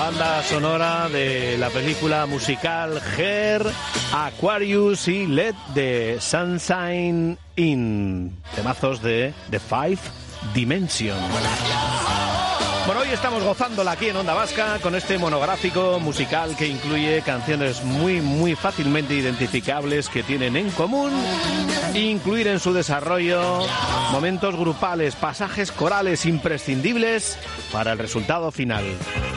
Banda sonora de la película musical Hair, Aquarius y Let the Sunshine In. Temazos de The Five Dimension. Bueno, hoy estamos gozándola aquí en Onda Vasca con este monográfico musical que incluye canciones muy fácilmente identificables que tienen en común, incluir en su desarrollo momentos grupales, pasajes corales imprescindibles para el resultado final.